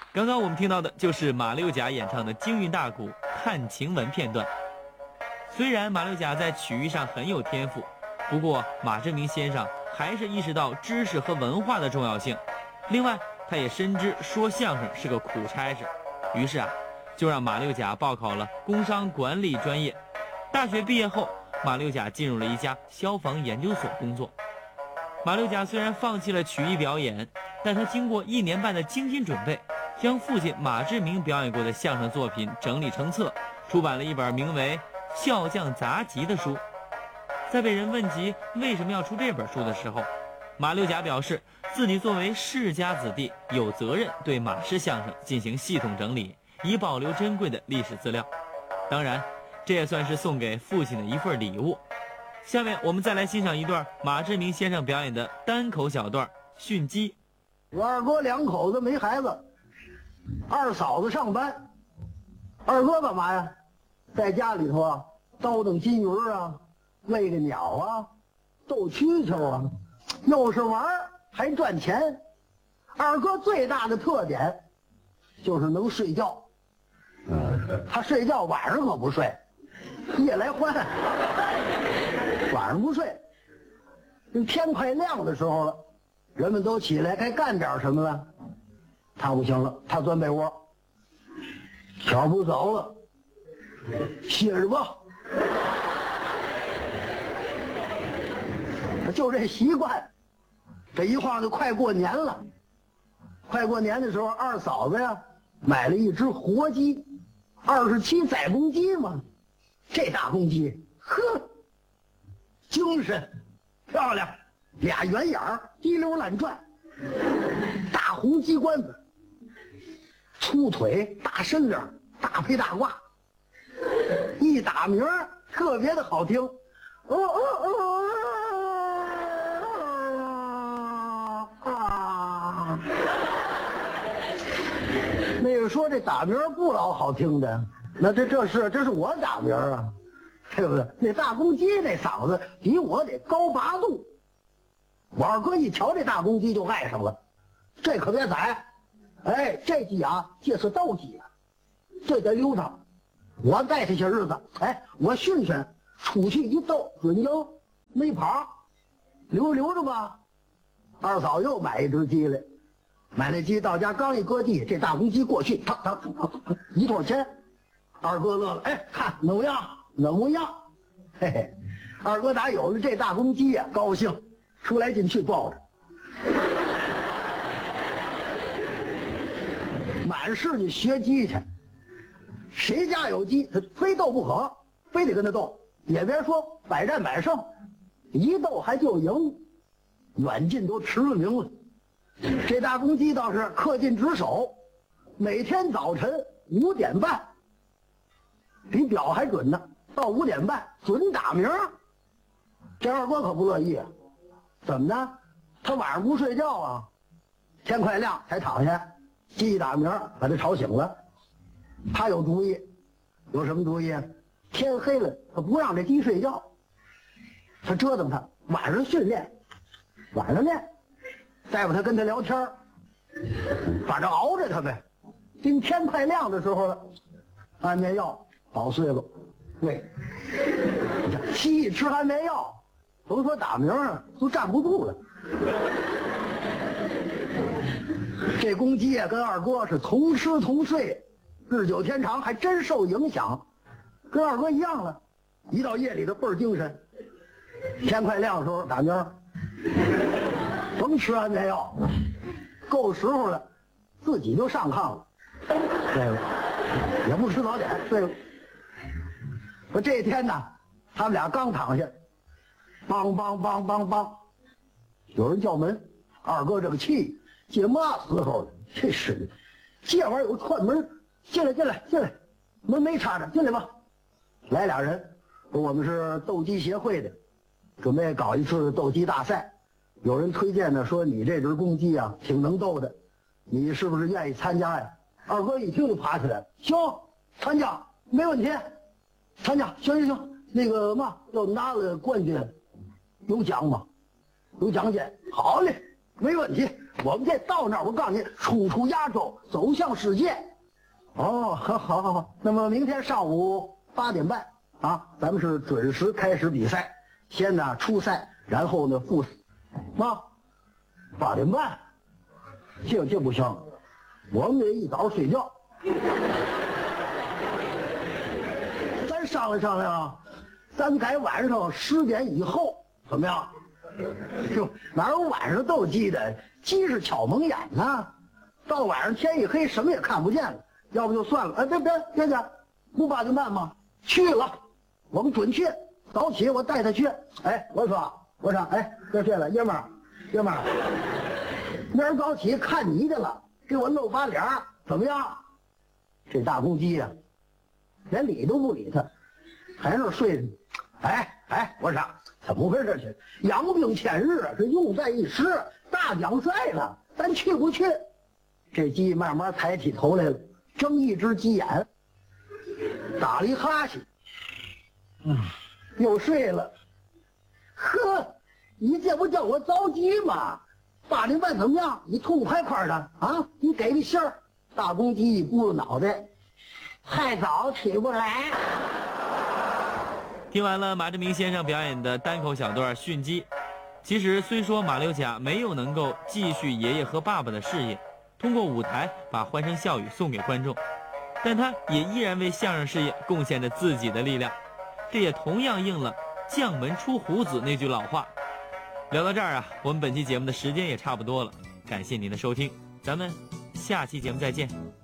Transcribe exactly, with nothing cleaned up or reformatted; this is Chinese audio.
刚刚我们听到的就是马六甲演唱的京韵大鼓《看晴雯》片段。虽然马六甲在曲艺上很有天赋，不过马志明先生还是意识到知识和文化的重要性。另外，他也深知说相声是个苦差事，于是啊，就让马六甲报考了工商管理专业。大学毕业后，马六甲进入了一家消防研究所工作。马六甲虽然放弃了曲艺表演，但他经过一年半的精心准备，将父亲马志明表演过的相声作品整理成册，出版了一本名为《笑将杂集》的书。在被人问及为什么要出这本书的时候，马六甲表示自己作为世家子弟，有责任对马氏相声进行系统整理，以保留珍贵的历史资料。当然，这也算是送给父亲的一份礼物。下面我们再来欣赏一段马志明先生表演的单口小段《训鸡》。 我二哥两口子没孩子，二嫂子上班，二哥干嘛呀？在家里头啊，叨叨金鱼啊，喂个鸟啊，斗蛐蛐啊，又是玩还赚钱。二哥最大的特点就是能睡觉，他睡觉晚上可不睡，夜来欢，晚上不睡。这天快亮的时候了，人们都起来该干点什么了，他不行了，他钻被窝，脚不走了，歇着吧。就这习惯，这一晃就快过年了。快过年的时候，二嫂子呀买了一只活鸡，二十七载公鸡嘛。这大公鸡，呵，精神，漂亮，俩圆眼儿，滴溜乱转，大红鸡冠子，粗腿，大身领，大配大褂，一打鸣儿特别的好听。哦哦哦啊！那个说这打鸣不老好听的，那这这是这是我打鸣啊，对不对？那大公鸡那嗓子比我得高八度。我二哥一瞧这大公鸡就爱上了，这可别宰，哎，这鸡啊，这是斗鸡啊，这得溜它。我带这些日子，哎，我训训，出去一斗准赢，没跑，溜溜着吧。二嫂又买一只鸡来，买那鸡到家刚一搁地，这大公鸡过去，腾腾腾腾，一托钱。二哥乐了，哎，看怎么样？怎么样？嘿嘿，二哥打有了这大公鸡呀、啊，高兴，出来进去抱着，满市去学鸡去。谁家有鸡，他非斗不可，非得跟他斗。也别说百战百胜，一斗还就赢，远近都驰了名了。这大公鸡倒是恪尽职守，每天早晨五点半，比表还准呢。到五点半准打鸣。这二哥可不乐意啊，怎么呢？他晚上不睡觉啊，天快亮才躺下，鸡一打鸣把他吵醒了。他有主意，有什么主意？天黑了，他不让这鸡睡觉，他折腾他，晚上训练，晚上练，再不他跟他聊天，反正熬着他呗。今天快亮的时候了，安眠药捣碎了，对，鸡一吃安眠药，甭说打鸣啊，都站不住了。这公鸡啊，跟二哥是同吃同睡，日久天长还真受影响，跟二哥一样了。一到夜里头倍儿精神，天快亮的时候打鸣，甭吃安眠药，够时候了，自己就上炕了，对了，也不吃早点，对了。说这天呢，他们俩刚躺下，梆梆梆梆梆，有人叫门。二哥这个气，这嘛时候了？这是的，这玩意儿有串门，进来进来进来，门没插着，进来吧。来俩人，说我们是斗鸡协会的，准备搞一次斗鸡大赛。有人推荐呢，说你这只公鸡啊，挺能斗的，你是不是愿意参加呀？二哥一听就爬起来了，行，参加没问题，参加，行行行，那个嘛，要拿了冠军，有奖吗？有奖金，好嘞，没问题， 我们这到那儿，我告诉你，冲出亚洲，走向世界。哦，好，好，好，好。那么明天上午八点半啊，咱们是准时开始比赛。先呢初赛，然后呢复赛。妈，八点半，这这不行，我们得一早睡觉。咱商量商量，咱改晚上十点以后怎么样？就哪有晚上都记得，鸡是敲蒙眼呢。到晚上天一黑，什么也看不见了。要不就算了。哎，别别别介，不八点半吗？去了，我们准去。早起我带他去。哎，我说我说，哎，别睡了，爷们儿，爷们儿，明儿早起看你的了，给我露把脸儿，怎么样？这大公鸡呀、啊，连理都不理他，还那睡着。哎哎，我说怎么回事去？养兵千日，这用在一时。大奖赛了，咱去不去？这鸡慢慢抬起头来了，睁一只鸡眼，打了一哈欠，嗯，又睡了。呵，你这不叫我着急吗？八点半怎么样？你痛快快的啊！你给个信儿。大公鸡一咕噜脑袋，太早起不来。 听完了马志明先生表演的单口小段训鸡，其实虽说马六甲没有能够继续爷爷和爸爸的事业，通过舞台把欢声笑语送给观众，但他也依然为相声事业贡献着自己的力量，这也同样应了将门出虎子那句老话。聊到这儿啊，我们本期节目的时间也差不多了，感谢您的收听，咱们下期节目再见。